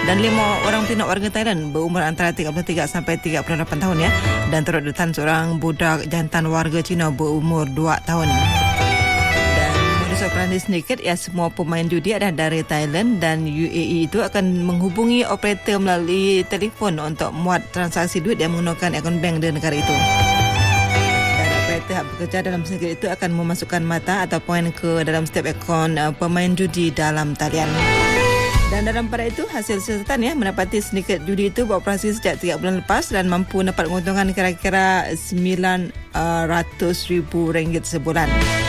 Dan 5 orang pinak warga Thailand berumur antara 33 sampai 38 tahun ya. Dan turut ditahan seorang budak jantan warga Cina berumur 2 tahun. Operandi sedikit ya, semua pemain judi adalah dari Thailand dan UAE itu akan menghubungi operator melalui telefon untuk muat transaksi duit yang menggunakan akaun bank di negara itu. Dan operator yang bekerja dalam sedikit itu akan memasukkan mata atau poin ke dalam setiap akaun pemain judi dalam talian. Dan dalam pada itu hasil siasatan ya, mendapati sindiket judi itu beroperasi sejak 3 bulan lepas dan mampu dapat keuntungan kira-kira RM900,000 sebulan.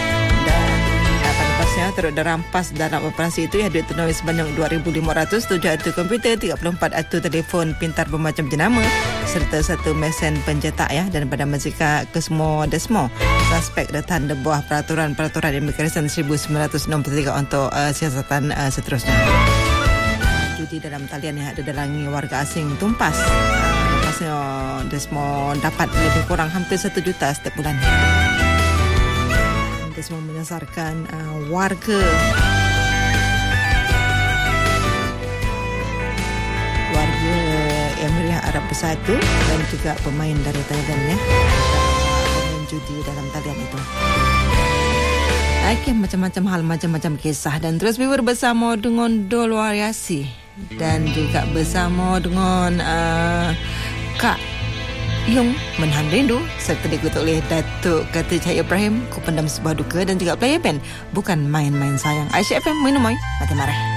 Turut dirampas dalam operasi itu ya, duit tunai sebanyak 2,500, 7 kartu komputer, 34 kartu telefon pintar bermacam jenama serta 1 mesin pencetak ya. Dan pada Mazika Kesmo Desmo, suspek ditahan di bawah peraturan imigresen 1963 untuk siasatan seterusnya. Judi dalam talian yang ada dalangi warga asing tumpas. Lepasnya Desmo dapat lebih kurang hampir 1 juta setiap bulan. Semua menyasarkan warga Emirat Arab Bersatu dan juga pemain dari Thailand ya, pemain judi dalam talian itu. Okey, macam-macam hal, macam-macam kisah. Dan terus viewer bersama dengan Dol Wariasi dan juga bersama dengan Kak Yung Menahan Rindu serta diikuti oleh Datuk Kata Cahaya Ibrahim, Ku Pendam Sebuah Duka dan juga player band Bukan Main-Main Sayang. Aisyah FM minum mai mati marah.